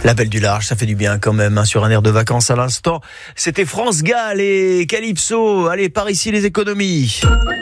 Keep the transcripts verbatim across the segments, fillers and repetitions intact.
La Belle du Large, ça fait du bien quand même, hein, sur un air de vacances à l'instant. C'était France Gall et Calypso. Allez, par ici les économies.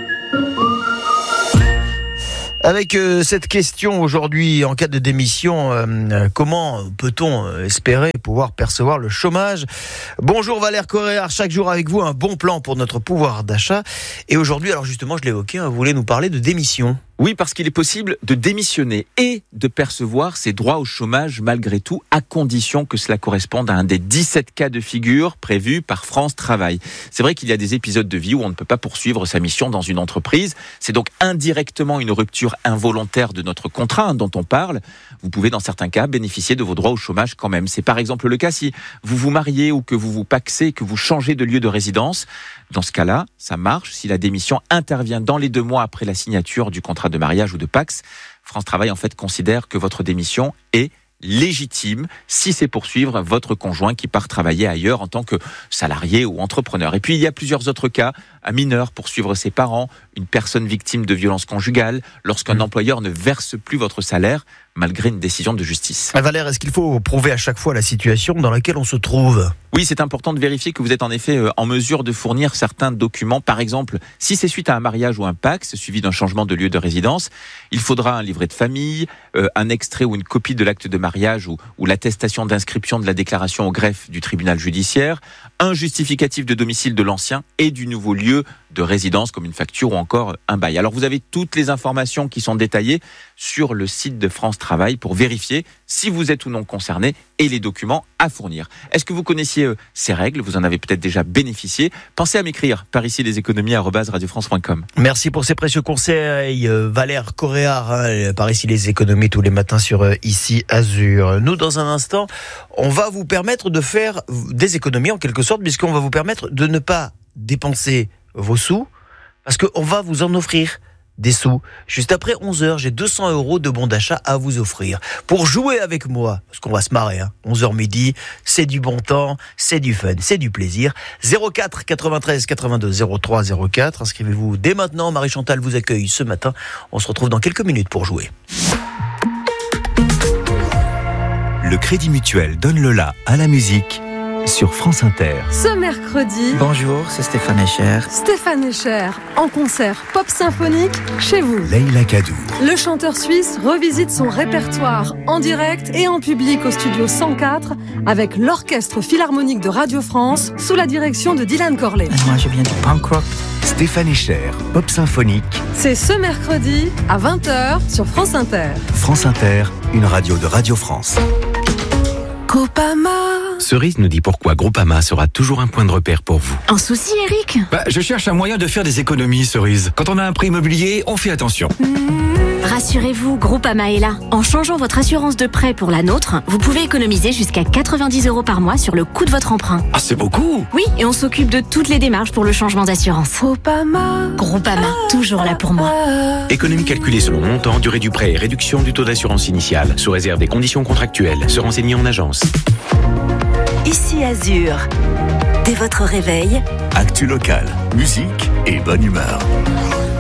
Avec euh, cette question aujourd'hui, en cas de démission, euh, comment peut-on espérer pouvoir percevoir le chômage ? Bonjour Valère Coréard, chaque jour avec vous un bon plan pour notre pouvoir d'achat. Et aujourd'hui, alors justement, je l'ai évoqué, hein, vous voulez nous parler de démission ? Oui, parce qu'il est possible de démissionner et de percevoir ses droits au chômage malgré tout, à condition que cela corresponde à un des dix-sept cas de figure prévus par France Travail. C'est vrai qu'il y a des épisodes de vie où on ne peut pas poursuivre sa mission dans une entreprise. C'est donc indirectement une rupture involontaire de notre contrat, hein, dont on parle. Vous pouvez dans certains cas bénéficier de vos droits au chômage quand même. C'est par exemple le cas si vous vous mariez ou que vous vous pacsez, que vous changez de lieu de résidence. Dans ce cas-là, ça marche si la démission intervient dans les deux mois après la signature du contrat de mariage ou de Pacs. France Travail en fait considère que votre démission est légitime si c'est pour suivre votre conjoint qui part travailler ailleurs en tant que salarié ou entrepreneur. Et puis il y a plusieurs autres cas, un mineur pour suivre ses parents, une personne victime de violences conjugales, lorsqu'un mmh. employeur ne verse plus votre salaire malgré une décision de justice. Valère, est-ce qu'il faut prouver à chaque fois la situation dans laquelle on se trouve ? Oui, c'est important de vérifier que vous êtes en effet en mesure de fournir certains documents. Par exemple, si c'est suite à un mariage ou un Pacs suivi d'un changement de lieu de résidence, il faudra un livret de famille, euh, un extrait ou une copie de l'acte de mariage ou, ou l'attestation d'inscription de la déclaration au greffe du tribunal judiciaire, un justificatif de domicile de l'ancien et du nouveau lieu de résidence comme une facture ou encore un bail. Alors vous avez toutes les informations qui sont détaillées sur le site de France Travail pour vérifier si vous êtes ou non concerné et les documents à fournir. Est-ce que vous connaissiez euh, ces règles ? Vous en avez peut-être déjà bénéficié. Pensez à m'écrire par ici les économies arobase radio france point com. Merci pour ces précieux conseils, euh, Valère Coréard, hein, par ici les économies tous les matins sur euh, Ici Azur. Nous, dans un instant, on va vous permettre de faire des économies en quelque sorte, puisqu'on va vous permettre de ne pas dépenser vos sous, parce qu'on va vous en offrir des sous. Juste après onze heures, j'ai deux cents euros de bons d'achat à vous offrir. Pour jouer avec moi, parce qu'on va se marrer, hein. onze heures midi, c'est du bon temps, c'est du fun, c'est du plaisir. zéro quatre quatre-vingt-treize quatre-vingt-deux zéro trois zéro quatre, inscrivez-vous dès maintenant. Marie-Chantal vous accueille ce matin. On se retrouve dans quelques minutes pour jouer. Le Crédit Mutuel donne le la à la musique sur France Inter. Ce mercredi, bonjour, c'est Stéphane Echer. Stéphane Echer, en concert pop symphonique chez vous. Leïla Kadour. Le chanteur suisse revisite son répertoire en direct et en public au studio cent quatre avec l'Orchestre Philharmonique de Radio France sous la direction de Dylan Corley. Moi, je viens du punk rock. Stéphane Echer, pop symphonique. C'est ce mercredi à vingt heures sur France Inter. France Inter, une radio de Radio France. Groupama. Cerise nous dit pourquoi Groupama sera toujours un point de repère pour vous. Un souci, Eric ? Bah, je cherche un moyen de faire des économies, Cerise. Quand on a un prêt immobilier, on fait attention. Mmh. Rassurez-vous, Groupama est là. En changeant votre assurance de prêt pour la nôtre, vous pouvez économiser jusqu'à quatre-vingt-dix euros par mois sur le coût de votre emprunt. Ah, c'est beaucoup ! Oui, et on s'occupe de toutes les démarches pour le changement d'assurance. Groupama. Groupama, toujours là pour moi. Économie calculée selon montant, durée du prêt et réduction du taux d'assurance initiale, sous réserve des conditions contractuelles. Se renseigner en agence. Ici Azur. Dès votre réveil, actu local, musique et bonne humeur.